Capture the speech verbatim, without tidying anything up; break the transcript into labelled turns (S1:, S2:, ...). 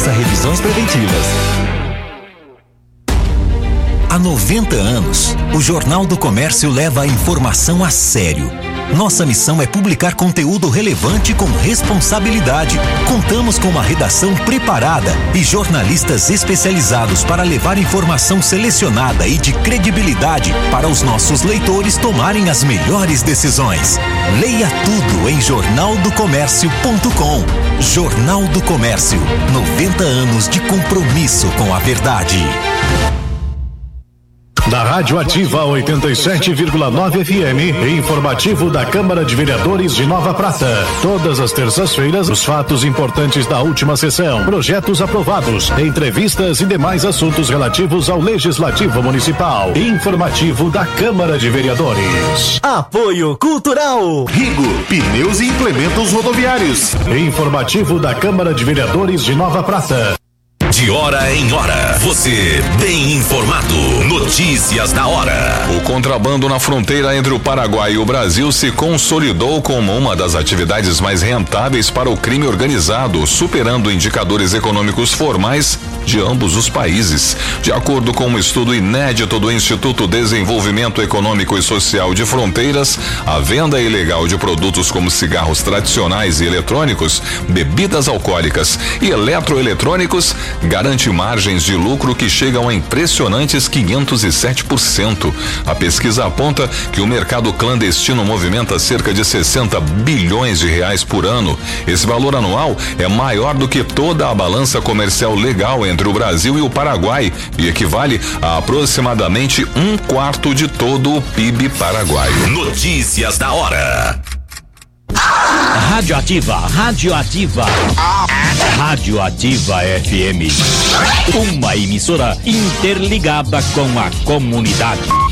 S1: Faça revisões preventivas. Há noventa anos, o Jornal do Comércio leva a informação a sério. Nossa missão é publicar conteúdo relevante com responsabilidade. Contamos com uma redação preparada e jornalistas especializados para levar informação selecionada e de credibilidade para os nossos leitores tomarem as melhores decisões. Leia tudo em jornal do comércio ponto com. Jornal do Comércio, noventa anos de compromisso com a verdade.
S2: Da Rádio Ativa oitenta e sete vírgula nove F M, informativo da Câmara de Vereadores de Nova Prata. Todas as terças-feiras, os fatos importantes da última sessão, projetos aprovados, entrevistas e demais assuntos relativos ao Legislativo Municipal. Informativo da Câmara de Vereadores.
S3: Apoio Cultural.
S2: Rigo, pneus e implementos rodoviários. Informativo da Câmara de Vereadores de Nova Prata.
S4: De hora em hora, você bem informado. Notícias da hora.
S5: O contrabando na fronteira entre o Paraguai e o Brasil se consolidou como uma das atividades mais rentáveis para o crime organizado, superando indicadores econômicos formais de ambos os países. De acordo com um estudo inédito do Instituto Desenvolvimento Econômico e Social de Fronteiras, a venda ilegal de produtos como cigarros tradicionais e eletrônicos, bebidas alcoólicas e eletroeletrônicos garante margens de lucro que chegam a impressionantes quinhentos e sete por cento. A pesquisa aponta que o mercado clandestino movimenta cerca de sessenta bilhões de reais por ano. Esse valor anual é maior do que toda a balança comercial legal entre o Brasil e o Paraguai e equivale a aproximadamente um quarto de todo o P I B paraguaio.
S4: Notícias da hora.
S3: Radioativa, Radioativa. Radioativa F M. Uma emissora interligada com a comunidade.